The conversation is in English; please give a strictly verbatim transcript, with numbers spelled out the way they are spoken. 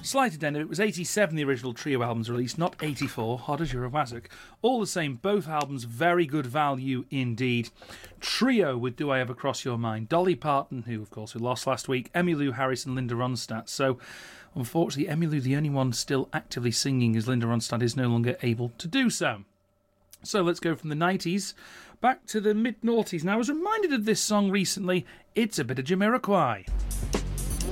Slight addendum, it was eighty-seven the original Trio albums released, not eighty-four, Hot as Eurowazic. All the same, both albums very good value indeed. Trio with Do I Ever Cross Your Mind, Dolly Parton, who of course we lost last week, Emmylou Harris and Linda Ronstadt. So unfortunately, Emmylou, the only one still actively singing, as Linda Ronstadt is no longer able to do so. So let's go from the nineties back to the mid-noughties. Now, I was reminded of this song recently. It's a bit of Jamiroquai.